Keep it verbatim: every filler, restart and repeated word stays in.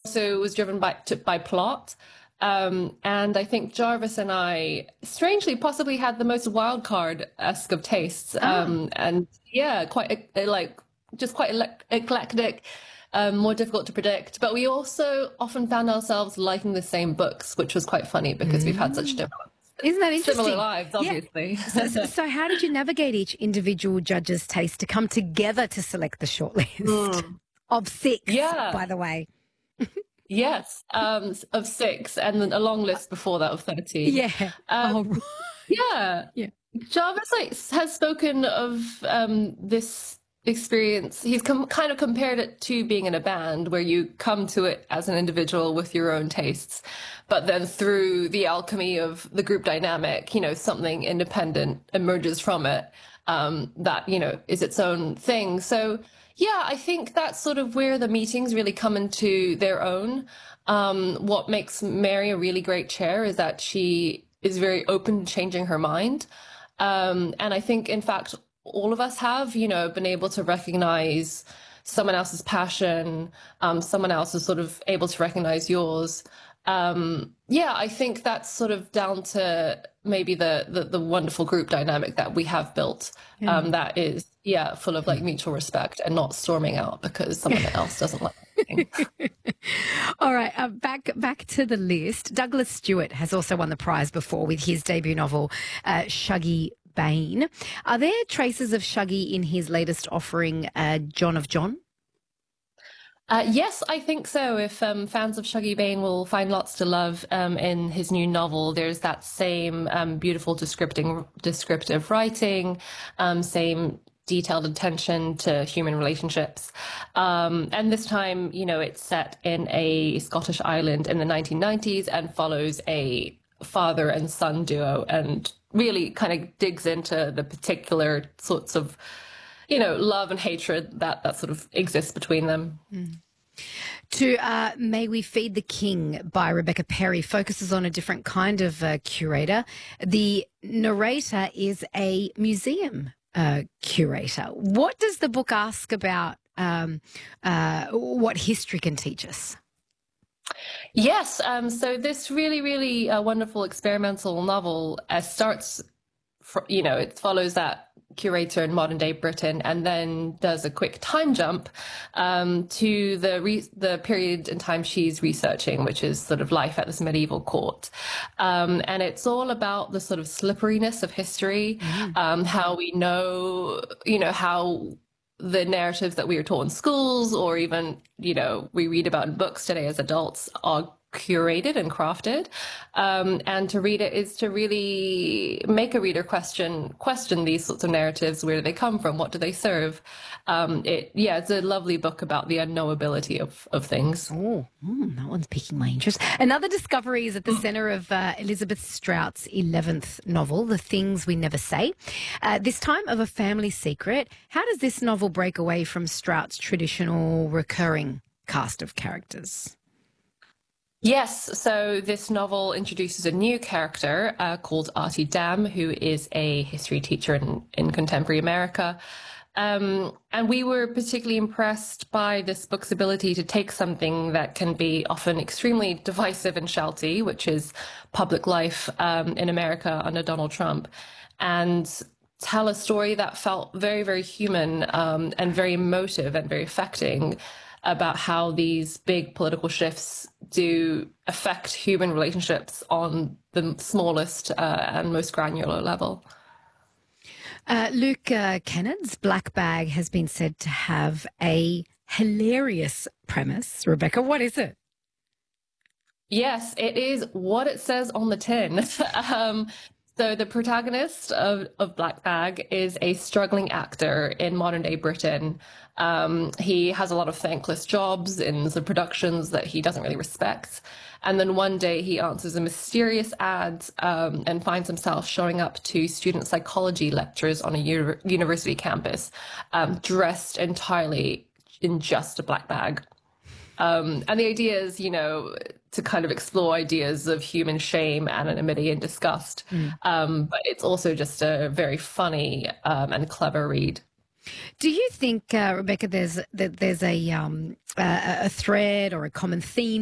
also was driven by to, by plot. Um, and I think Jarvis and I, strangely, possibly had the most wild card-esque of tastes. Ah. Um, and yeah, quite uh, like just quite elec eclectic, um, more difficult to predict. But we also often found ourselves liking the same books, which was quite funny because we've had such Mm. different, Isn't that similar interesting? lives, Yeah. obviously. So, so, so how did you navigate each individual judge's taste to come together to select the shortlist Mm. of six, Yeah. by the way? Yes, um, s- of six, and then a long list before that of thirteen. Yeah. Um, Oh, right. yeah, Yeah. Jarvis like s- has spoken of um, this experience. He's com kind of compared it to being in a band where you come to it as an individual with your own tastes, but then through the alchemy of the group dynamic, you know, something independent emerges from it, um, that, you know, is its own thing. So, yeah, I think that's sort of where the meetings really come into their own. Um, what makes Mary a really great chair is that she is very open to changing her mind. Um, and I think, in fact, all of us have, you know, been able to recognize someone else's passion, um, someone else is sort of able to recognize yours. Um, yeah, I think that's sort of down to maybe the, the the wonderful group dynamic that we have built. Yeah. Um, that is, yeah, full of like mutual respect and not storming out because someone else doesn't like anything. All right, uh, back back to the list. Douglas Stewart has also won the prize before with his debut novel, uh, Shuggie Bain. Are there traces of Shuggie in his latest offering, uh, John of John? Uh, yes, I think so. If um, fans of Shuggie Bain will find lots to love um, in his new novel, there's that same um, beautiful descripting, descriptive writing, um, same detailed attention to human relationships. Um, and this time, you know, it's set in a Scottish island in the nineteen nineties and follows a father and son duo and really kind of digs into the particular sorts of, you know, love and hatred that that sort of exists between them. To uh, May We Feed the King by Rebecca Perry focuses on a different kind of uh, curator. The narrator is a museum uh, curator. What does the book ask about um, uh, what history can teach us? Yes, um, so this really, really uh, wonderful experimental novel uh, starts, fr you know, it follows that curator in modern day Britain and then does a quick time jump um, to the re the period in time she's researching, which is sort of life at this medieval court. Um, and it's all about the sort of slipperiness of history, Mm. um, how we know, you know, how the narratives that we were taught in schools or even, you know, we read about in books today as adults are curated and crafted. Um, and to read it is to really make a reader question question these sorts of narratives. Where do they come from? What do they serve? Um, it yeah, it's a lovely book about the unknowability of of things. Oh, mm, that one's piquing my interest. Another discovery is at the centre of uh, Elizabeth Strout's eleventh novel, The Things We Never Say. Uh, this time of a family secret. How does this novel break away from Strout's traditional recurring cast of characters? Yes, so this novel introduces a new character uh, called Artie Dam, who is a history teacher in, in contemporary America. Um, and we were particularly impressed by this book's ability to take something that can be often extremely divisive and shouty, which is public life um, in America under Donald Trump, and tell a story that felt very, very human um, and very emotive and very affecting about how these big political shifts do affect human relationships on the smallest uh, and most granular level. Uh, Luke uh, Kennard's Black Bag has been said to have a hilarious premise. Rebecca, what is it? Yes, it is what it says on the tin. um, so the protagonist of, of Black Bag is a struggling actor in modern day Britain. Um, he has a lot of thankless jobs in the productions that he doesn't really respect. And then one day he answers a mysterious ad um, and finds himself showing up to student psychology lectures on a u university campus, um, dressed entirely in just a black bag. Um, and the idea is, you know, to kind of explore ideas of human shame, anonymity, and disgust. Mm. Um, but it's also just a very funny um, and clever read. Do you think, uh, Rebecca, there's that there's a um, a, a thread or a common theme